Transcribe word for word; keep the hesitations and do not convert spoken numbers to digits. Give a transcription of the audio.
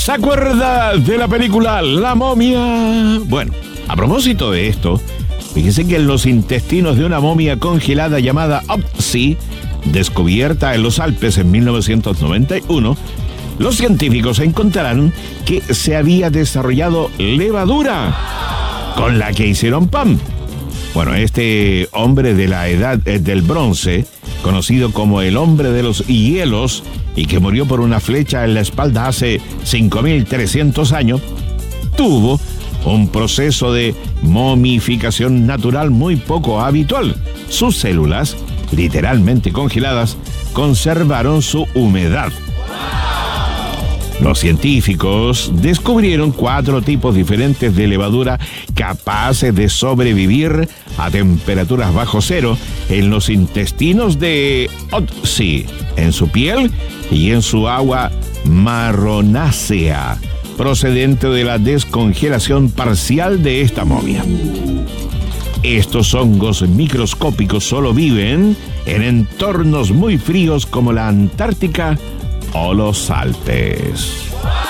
¿Se acuerda de la película La Momia? Bueno, a propósito de esto, fíjese que en los intestinos de una momia congelada llamada Otzi, descubierta en los Alpes en mil novecientos noventa y uno, los científicos encontraron que se había desarrollado levadura con la que hicieron pan. Bueno, este hombre de la edad del bronce, conocido como el hombre de los hielos y que murió por una flecha en la espalda hace cinco mil trescientos años, tuvo un proceso de momificación natural muy poco habitual. Sus células, literalmente congeladas, conservaron su humedad. Los científicos descubrieron cuatro tipos diferentes de levadura capaces de sobrevivir a temperaturas bajo cero en los intestinos de Otzi, en su piel y en su agua marronácea, procedente de la descongelación parcial de esta momia. Estos hongos microscópicos solo viven en entornos muy fríos como la Antártica o los Alpes.